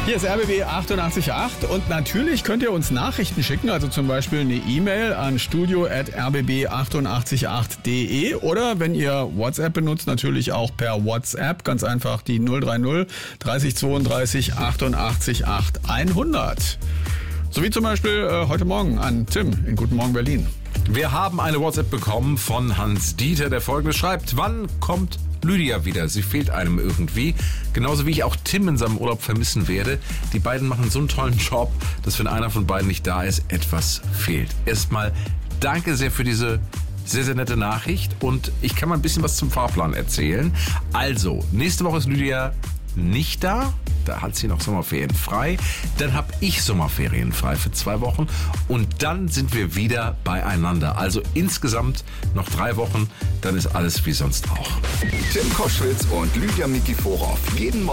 Hier ist RBB 88.8 und natürlich könnt ihr uns Nachrichten schicken, also zum Beispiel eine E-Mail an studio@rbb888.de oder wenn ihr WhatsApp benutzt, natürlich auch per WhatsApp, ganz einfach die 030 30 32 88 8 100. So wie zum Beispiel heute Morgen an Tim in Guten Morgen Berlin. Wir haben eine WhatsApp bekommen von Hans Dieter, der Folgendes schreibt: Wann kommt Lydia wieder? Sie fehlt einem irgendwie. Genauso wie ich auch Tim in seinem Urlaub vermissen werde. Die beiden machen so einen tollen Job, dass wenn einer von beiden nicht da ist, etwas fehlt. Erstmal danke sehr für diese sehr, sehr nette Nachricht und ich kann mal ein bisschen was zum Fahrplan erzählen. Also, nächste Woche ist Lydia nicht da. Da hat sie noch Sommerferien frei. Dann habe ich Sommerferien frei für 2 Wochen und dann sind wir wieder beieinander. Also insgesamt noch 3 Wochen, dann ist alles wie sonst auch. Tim Koschwitz und Lydia Nikiforov. Jeden